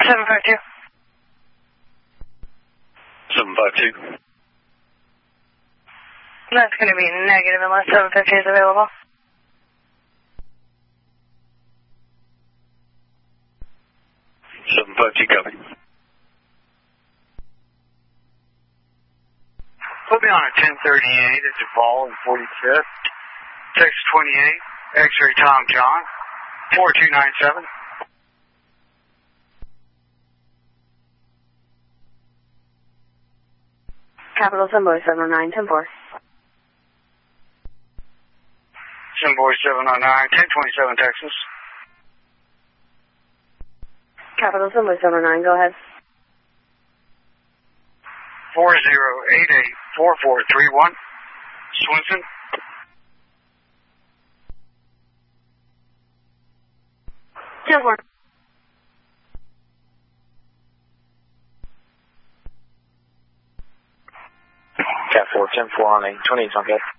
752. 752. That's going to be negative unless 750 is available. Copy. Put me on a 1038 at Duval and 45th. Texas 28, X-ray Tom John, 4297. Capital Sunboy 709, 10-4. Sunboy 709, 1027 Texas. Capital Sunboy 709, go ahead. 40884431, Swinson. Ten-4. Cat 4, 10-4 on 820, it's on good.